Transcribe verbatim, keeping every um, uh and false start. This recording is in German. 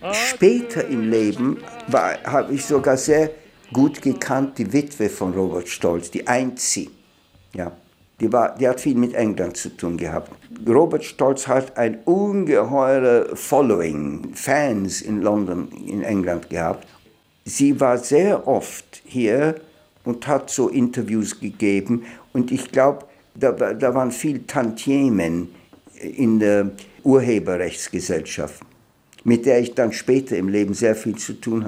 Später im Leben habe ich sogar sehr gut gekannt die Witwe von Robert Stolz, die Einzige. Ja, die, war, die hat viel mit England zu tun gehabt. Robert Stolz hat ein ungeheure Following, Fans in London, in England gehabt. Sie war sehr oft hier und hat so Interviews gegeben. Und ich glaube, da, da waren viel Tantiemen in der Urheberrechtsgesellschaft, mit der ich dann später im Leben sehr viel zu tun